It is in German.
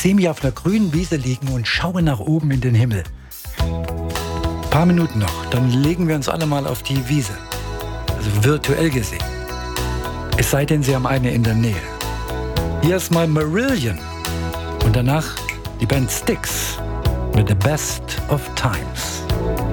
sehe mich auf einer grünen Wiese liegen und schaue nach oben in den Himmel. Ein paar Minuten noch, dann legen wir uns alle mal auf die Wiese. Also virtuell gesehen. Es sei denn, Sie haben eine in der Nähe. Hier ist mal Marillion. Und danach die Band Styx mit The Best of Times.